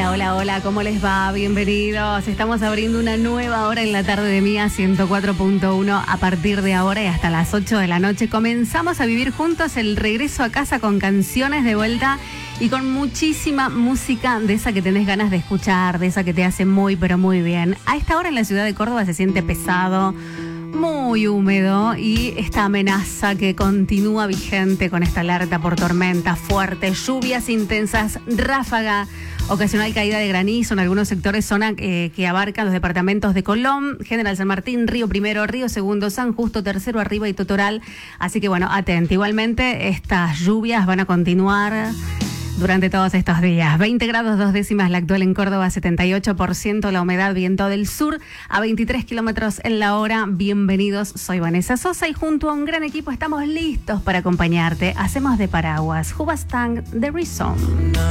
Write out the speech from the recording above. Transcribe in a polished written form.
Hola, hola, hola, ¿cómo les va? Bienvenidos. Estamos abriendo una nueva hora en la tarde de Mía 104.1. A partir de ahora y hasta las 8 de la noche comenzamos a vivir juntos el regreso a casa con canciones de vuelta y con muchísima música de esa que tenés ganas de escuchar, de esa que te hace muy, pero muy bien. A esta hora en la ciudad de Córdoba se siente pesado, muy húmedo y esta amenaza que continúa vigente con esta alerta por tormentas fuertes, lluvias intensas, ráfaga, ocasional caída de granizo en algunos sectores, zona que abarcan los departamentos de Colón, General San Martín, Río Primero, Río Segundo, San Justo, Tercero Arriba y Totoral. Así que bueno, atento. Igualmente estas lluvias van a continuar durante todos estos días. 20 grados 2 décimas la actual en Córdoba, 78% la humedad, viento del sur a 23 kilómetros en la hora. Bienvenidos, soy Vanessa Sosa y junto a un gran equipo estamos listos para acompañarte. Hacemos de paraguas, Hubastang de Reason.